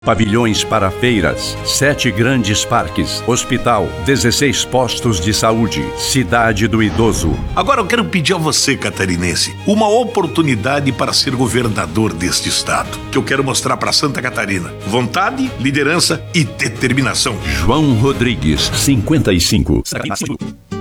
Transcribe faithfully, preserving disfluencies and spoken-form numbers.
Pavilhões para feiras, sete grandes parques, hospital, dezesseis postos de saúde, cidade do idoso. Agora eu quero pedir a você, catarinense, uma oportunidade para ser governador deste estado, que eu quero mostrar para Santa Catarina. Vontade, liderança e determinação. João Rodrigues, cinquenta e cinco.